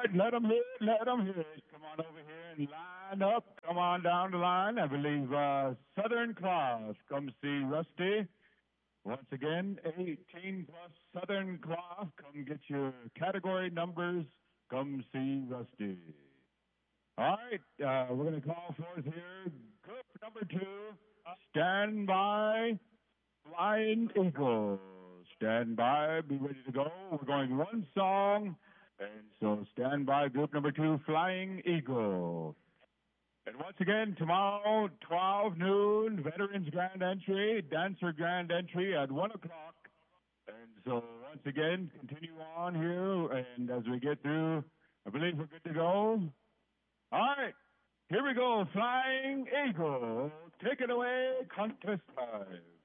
right, let them hit, let them hit. Come on over here and line up. Come on down the line. I believe Southern Cross. Come see Rusty. Once again, 18 plus Southern Cross. Come get your category numbers. Come see Rusty. All right, we're going to call forth here. Group number 2. Stand by. Flying Eagle. Stand by. Be ready to go. We're going one song. And so stand by, group number 2, Flying Eagle. And once again, tomorrow, 12 noon, Veterans Grand Entry, Dancer Grand Entry at 1 o'clock. And so once again, continue on here. And as we get through, I believe we're good to go. All right, here we go, Flying Eagle. Take it away, contest 5.